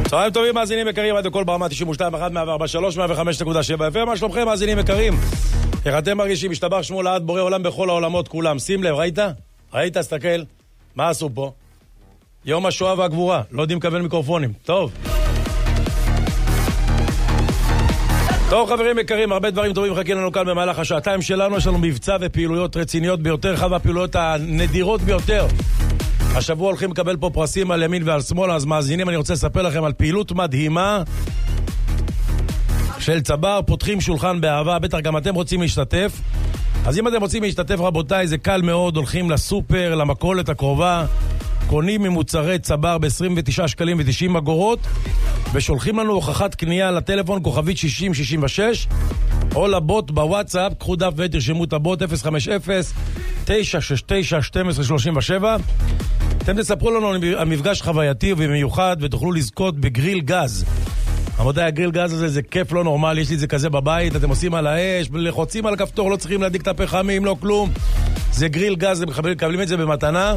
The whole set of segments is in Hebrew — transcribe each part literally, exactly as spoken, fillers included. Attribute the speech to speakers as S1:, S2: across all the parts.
S1: צהריים טובים, מאזינים יקרים, עד הכל ברמה תשעים ושתיים אחת מאה וארבע שלוש מאה וחמש נקודה שבע. מה שלומכם, מאזינים יקרים? איך אתם מרגישים? השתבח שמו לעד בורא עולם בכל העולמות כולם. שים לב, ראית? ראית? תסתכל. מה עשו פה? יום השואה והגבורה. לא יודעים לקבל מיקרופונים. טוב. טוב חברים יקרים, הרבה דברים טובים מחכים לנו כאן במהלך השעתיים שלנו. יש לנו מבצע ופעילויות רציניות ביותר, אחד מהפעילויות הנדירות ביותר. השבוע הולכים לקבל פה פרסים על ימין ועל שמאל, אז מאזינים, אני רוצה לספר לכם על פעילות מדהימה של צבר, פותחים שולחן באהבה, בטח גם אתם רוצים להשתתף. אז אם אתם רוצים להשתתף רבותיי, זה קל מאוד, הולכים לסופר, למכולת הקרובה, קונים ממוצרי צבר ב-עשרים ותשעה שקלים ו-תשעים אגורות, ושולחים לנו הוכחת קנייה לטלפון כוכבית שישים שישים ושש, או לבוט בוואטסאפ, קחו דף ותרשמו את הבוט אפס חמש אפס תשע שש תשע שתים עשרה שלושים ושבע. אתם תספרו לנו על המפגש חווייתי ובמיוחד, ותוכלו לזכות בגריל גז. עמודי הגריל גז הזה זה כיף לא נורמלי, יש לי את זה כזה בבית, אתם עושים על האש, לחוצים על הכפתור, לא צריכים להדליק את הפחמים, לא כלום. זה גריל גז, אתם מקבלים את זה במתנה.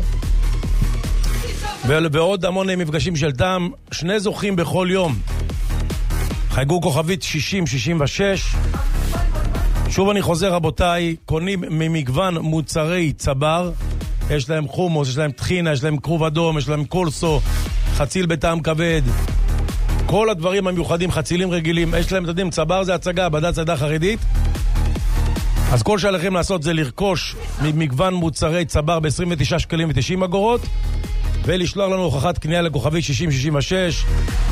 S1: ועוד המון מפגשים של טעם, שני זוכים בכל יום. חייגו כוכבית שישים שישים ושש. שוב אני חוזר רבותיי, קונים ממגוון מוצרי צבר, יש להם חומוס, יש להם טחינה, יש להם כרוב אדום, יש להם קולסו, חציל בטעם כבד, כל הדברים המיוחדים, חצילים רגילים, יש להם, אתם יודעים, צבר זה הצגה, בדת צדה חרדית. אז כל שעליכם לעשות זה לרכוש ממגוון מוצרי צבר ב-עשרים ותשעה שקלים ו-תשעים אגורות, ולשלוח לנו הוכחת קנייה לכוכבית שישים שישים ושש,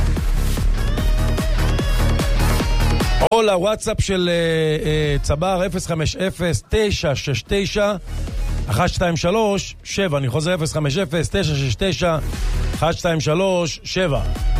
S1: או לוואטסאפ של uh, uh, צבר אפס חמש אפס תשע שש תשע אחת שתיים שלוש שבע. אני חוזר אפס חמש אפס תשע שש תשע אחת שתיים שלוש שבע.